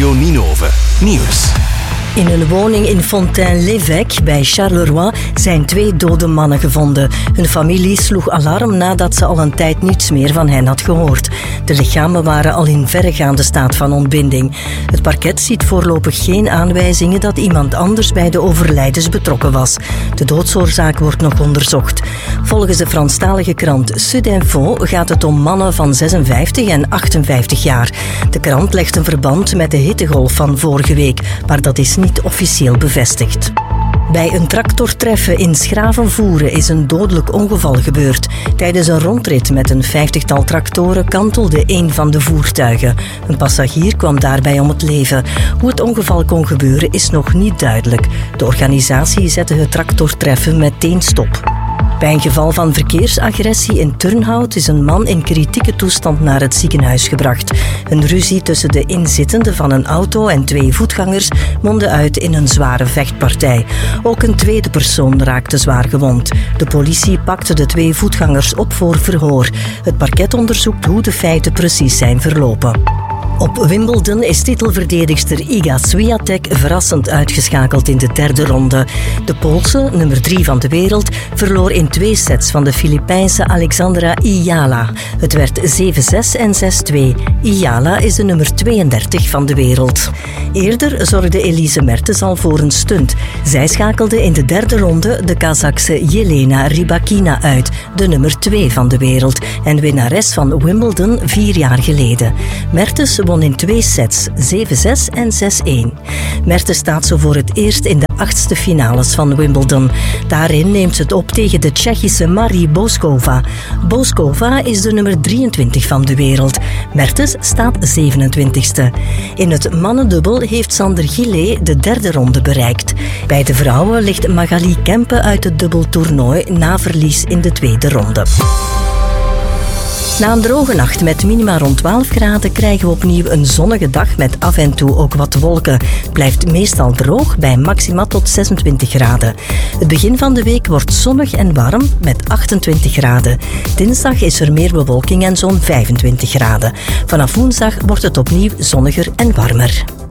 Radio Ninove Nieuws. In een woning in Fontaine-l'Évêque bij Charleroi zijn 2 dode mannen gevonden. Hun familie sloeg alarm nadat ze al een tijd niets meer van hen had gehoord. De lichamen waren al in verregaande staat van ontbinding. Het parket ziet voorlopig geen aanwijzingen dat iemand anders bij de overlijdens betrokken was. De doodsoorzaak wordt nog onderzocht. Volgens de Franstalige krant Sud Info gaat het om mannen van 56 en 58 jaar. De krant legt een verband met de hittegolf van vorige week, maar dat is niet officieel bevestigd. Bij een tractortreffen in Schravenvoeren is een dodelijk ongeval gebeurd. Tijdens een rondrit met een 50-tal tractoren kantelde een van de voertuigen. Een passagier kwam daarbij om het leven. Hoe het ongeval kon gebeuren is nog niet duidelijk. De organisatie zette het tractortreffen meteen stop. Bij een geval van verkeersagressie in Turnhout is een man in kritieke toestand naar het ziekenhuis gebracht. Een ruzie tussen de inzittenden van een auto en 2 voetgangers mondde uit in een zware vechtpartij. Ook een tweede persoon raakte zwaar gewond. De politie pakte de 2 voetgangers op voor verhoor. Het parket onderzoekt hoe de feiten precies zijn verlopen. Op Wimbledon is titelverdedigster Iga Swiatek verrassend uitgeschakeld in de 3e ronde. De Poolse, nummer 3 van de wereld, verloor in 2 sets van de Filipijnse Alexandra Iyala. Het werd 7-6 en 6-2. Iyala is de nummer 32 van de wereld. Eerder zorgde Elise Mertens al voor een stunt. Zij schakelde in de 3e ronde de Kazachse Jelena Rybakina uit, de nummer 2 van de wereld en winnares van Wimbledon 4 jaar geleden. Mertens won in 2 sets, 7-6 en 6-1. Mertens staat zo voor het eerst in de 8e finales van Wimbledon. Daarin neemt ze het op tegen de Tsjechische Marie Boskova. Boskova is de nummer 23 van de wereld. Mertens staat 27e. In het mannendubbel heeft Sander Gillet de 3e ronde bereikt. Bij de vrouwen ligt Magali Kempe uit het dubbeltoernooi na verlies in de 2e ronde. Na een droge nacht met minima rond 12 graden krijgen we opnieuw een zonnige dag met af en toe ook wat wolken. Het blijft meestal droog bij maxima tot 26 graden. Het begin van de week wordt zonnig en warm met 28 graden. Dinsdag is er meer bewolking en zo'n 25 graden. Vanaf woensdag wordt het opnieuw zonniger en warmer.